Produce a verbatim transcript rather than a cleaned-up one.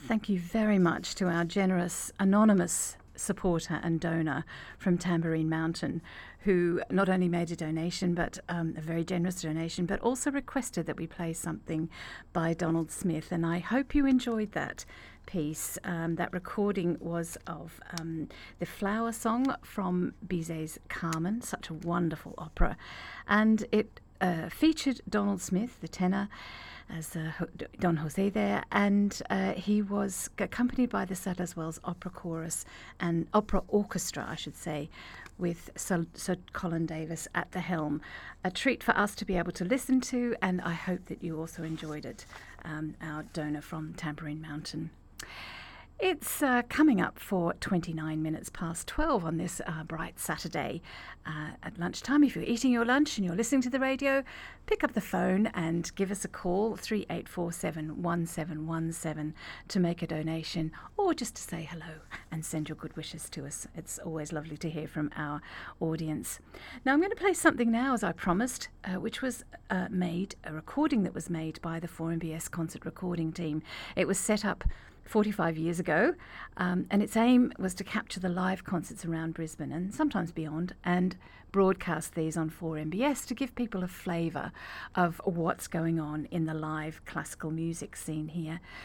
Thank you very much to our generous anonymous supporter and donor from Tambourine Mountain, who not only made a donation, but um, a very generous donation, but also requested that we play something by Donald Smith. And I hope you enjoyed that piece. Um, that recording was of um, the Flower Song from Bizet's Carmen, such a wonderful opera. And it uh, featured Donald Smith, the tenor, as uh, Don Jose there, and uh, he was accompanied by the Sadler's Wells Opera Chorus and Opera Orchestra, I should say, with Sir, Sir Colin Davis at the helm. A treat for us to be able to listen to, and I hope that you also enjoyed it, um, our donor from Tambourine Mountain. It's uh, coming up for twenty-nine minutes past twelve on this uh, bright Saturday uh, at lunchtime. If you're eating your lunch and you're listening to the radio, pick up the phone and give us a call, three eight four seven, one seven one seven, to make a donation or just to say hello and send your good wishes to us. It's always lovely to hear from our audience. Now I'm going to play something now, as I promised, uh, which was uh, made, a recording that was made by the four M B S concert recording team. It was set up forty-five years ago, um, and its aim was to capture the live concerts around Brisbane and sometimes beyond and broadcast these on four M B S to give people a flavour of what's going on in the live classical music scene here.